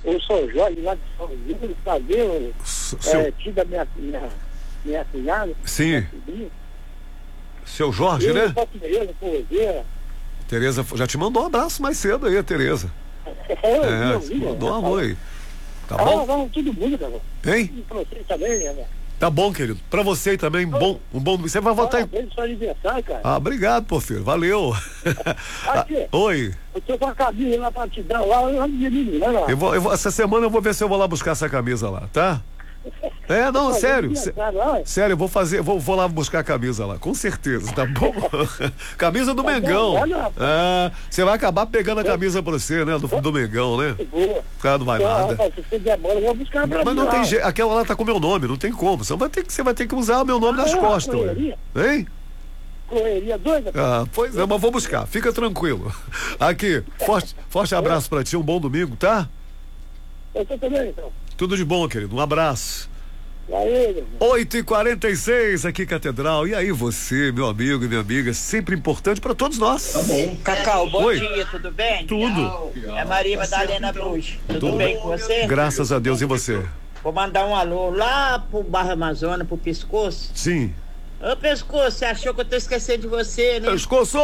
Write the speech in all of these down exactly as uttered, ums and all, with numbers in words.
Eu sou Jorge, lá de São Luís, fazer o é, tio da minha, minha, minha cunhada. Sim. Seu Jorge, eu, né? Tereza, Tereza. Tereza já te mandou um abraço mais cedo aí, a Tereza. É, é mandou um amor aí. Tá ah, bom? Vamos, todo mundo, cara. Hein? E pra você também, né? Tá bom, querido. Pra você aí também, bom, um bom domingo. Você vai voltar em... Parabéns, seu aniversário, cara. Ah, obrigado, pô, filho. Valeu. Aqui, ah, oi. Eu tô com a camisa lá pra te dar lá, eu de menina, lá. Eu vou, eu vou, essa semana eu vou ver se eu vou lá buscar essa camisa lá, tá? É, não, sério. Sé, sério, eu vou fazer, eu vou, vou lá buscar a camisa lá, com certeza, tá bom? Camisa do Mengão. Ah, você vai acabar pegando a camisa pra você, né? Do, do Mengão, né? Cara, não vai nada. Mas não tem jeito, aquela lá tá com o meu nome, não tem como. Você vai ter que, você vai ter que usar o meu nome nas costas, ué. Hein? Correria doida? Ah, pois é, mas vou buscar, fica tranquilo. Aqui, forte, forte abraço pra ti, um bom domingo, tá? Eu tô também, então. Tudo de bom, querido. Um abraço. E aí, oito e quarenta e seis aqui, Catedral. E aí, você, meu amigo e minha amiga, sempre importante para todos nós. Tá bom. Cacau, bom Oi. dia, tudo bem? Tudo. É Maria Madalena Bruxa. Tudo, tudo bem com você? Graças a Deus, e você? Vou mandar um alô lá pro Barra Amazônia, pro Pescoço. Sim. Ô, Pescoço, você achou que eu tô esquecendo de você, né? Pescoço!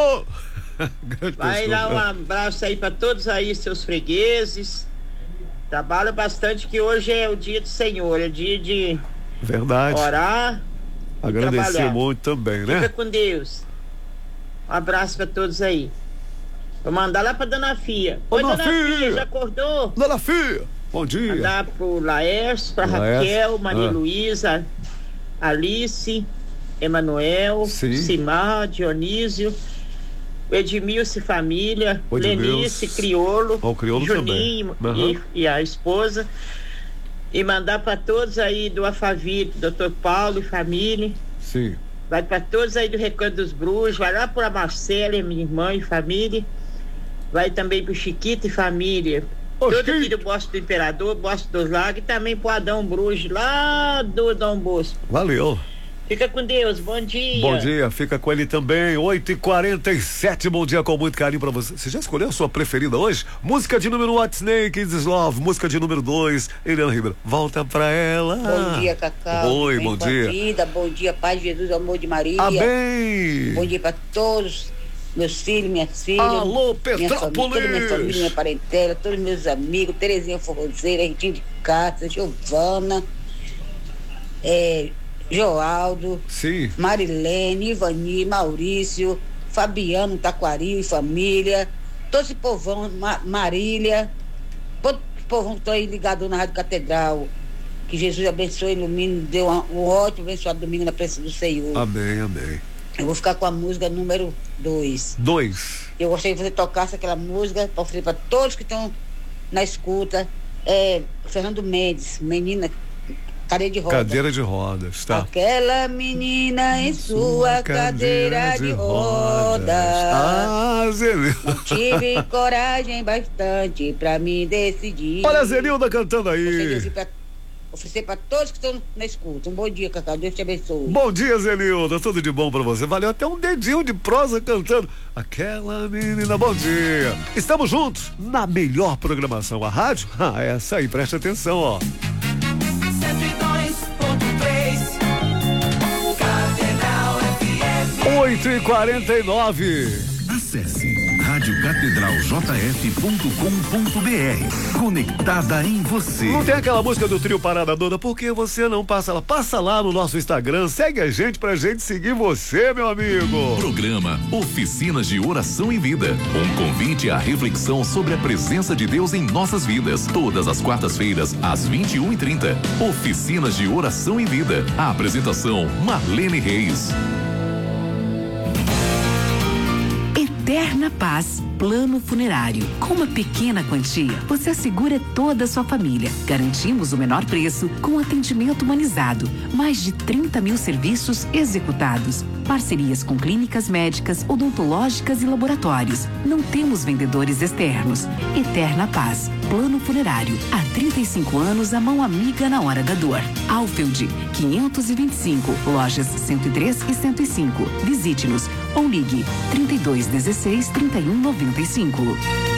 Vai lá, um abraço aí pra todos aí, seus fregueses. Trabalho bastante, que hoje é o dia do Senhor, é dia de verdade orar, agradecer muito também, né? Fica com Deus. Um abraço pra todos aí. Vou mandar lá pra Dona Fia. Ô, Oi, Dona, Dona Fia. Fia, já acordou? Dona Fia, bom dia. Mandar pro Laércio, pra Laércio. Raquel, Maria ah. Luísa, Alice, Emanuel, Simar, Dionísio, Edmilce família, Lenice, Criolo, oh, Criolo Juninho uhum. e, e a esposa. E mandar para todos aí do Alphaville, doutor Paulo e família. Sim. Vai para todos aí do Recanto dos Brujos, vai lá para Marcela, minha irmã e família. Vai também pro Chiquito e família. Ô, todo aqui do Bosque do Imperador, Bosque dos Lagos, e também pro Adão Brujo, lá do Dom Bosco. Valeu. Fica com Deus, bom dia. Bom dia, fica com ele também. oito e quarenta e sete, bom dia com muito carinho pra você. Você já escolheu a sua preferida hoje? Música de número um, What Snake is Love. Música de número dois, Eliana Ribeiro. Volta pra ela. Bom dia, Cacau. Oi, bom dia. Vida, bom dia, Pai de Jesus, amor de Maria. Amém. Bom dia pra todos, meus filhos, minhas filhas. Alô, minha família, toda minha família, minha parentela, todos meus amigos, Terezinha Forrozeira, Ritinho de Castro, Giovana, é... Joaldo, sim. Marilene, Ivani, Maurício, Fabiano, Taquari e família, todo esse povão, Ma- Marília, todo esse povão que está aí ligado na Rádio Catedral. Que Jesus abençoe, ilumine, dê um, um ótimo, abençoado domingo na presença do Senhor. Amém, amém. Eu vou ficar com a música número dois. Dois. Eu gostaria que você tocasse aquela música para oferecer para todos que estão na escuta. É, Fernando Mendes, menina. Cadeira de rodas. Cadeira de rodas, tá. Aquela menina em sua cadeira, cadeira de, de rodas. rodas. Ah, Zenilda. Não tive coragem bastante pra me decidir. Olha a Zenilda cantando aí. Pra oferecer pra todos que estão na escuta. Um bom dia, Cacau. Deus te abençoe. Bom dia, Zenilda. Tudo de bom pra você. Valeu até um dedinho de prosa cantando. Aquela menina, bom dia. Estamos juntos na melhor programação. A rádio? Ah, essa aí, presta atenção, ó. oito e quarenta e nove. Acesse rádio catedral j f ponto com ponto b r. Conectada em você. Não tem aquela música do trio Parada Dona? Por que você não passa lá? Passa lá no nosso Instagram, segue a gente pra gente seguir você, meu amigo. Programa Oficinas de Oração e Vida. Um convite à reflexão sobre a presença de Deus em nossas vidas. Todas as quartas-feiras, às vinte e uma e trinta. Oficinas de Oração e Vida. A apresentação, Marlene Reis. Eterna Paz, plano funerário. Com uma pequena quantia, você assegura toda a sua família. Garantimos o menor preço com atendimento humanizado. Mais de trinta mil serviços executados. Parcerias com clínicas médicas, odontológicas e laboratórios. Não temos vendedores externos. Eterna Paz, plano funerário. Há trinta e cinco anos, a mão amiga na hora da dor. Alfeld, quinhentos e vinte e cinco, lojas cento e três e cento e cinco. Visite-nos ou ligue trinta e dois dezesseis, trinta e um noventa e cinco.